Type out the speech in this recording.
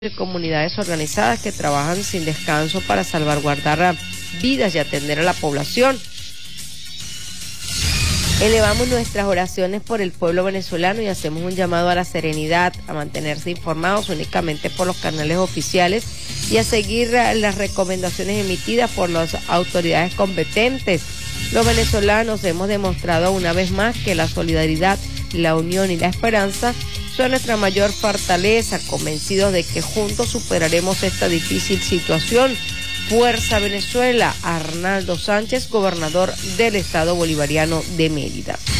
de comunidades organizadas que trabajan sin descanso para salvaguardar vidas y atender a la población. Elevamos nuestras oraciones por el pueblo venezolano y hacemos un llamado a la serenidad, a mantenerse informados únicamente por los canales oficiales y a seguir las recomendaciones emitidas por las autoridades competentes. Los venezolanos hemos demostrado una vez más que la solidaridad, la unión y la esperanza son nuestra mayor fortaleza, convencidos de que juntos superaremos esta difícil situación. Fuerza Venezuela. Arnaldo Sánchez, gobernador del Estado Bolivariano de Mérida.